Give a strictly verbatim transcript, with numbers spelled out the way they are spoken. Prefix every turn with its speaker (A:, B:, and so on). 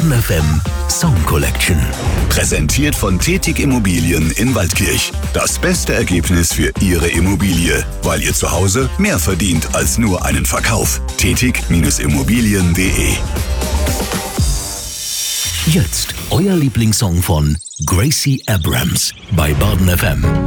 A: Baden F M Song Collection.
B: Präsentiert von Tetig Immobilien in Waldkirch. Das beste Ergebnis für Ihre Immobilie, weil ihr zu Hause mehr verdient als nur einen Verkauf. Tetig Immobilien punkt de.
A: Jetzt euer Lieblingssong von Gracie Abrams bei Baden F M.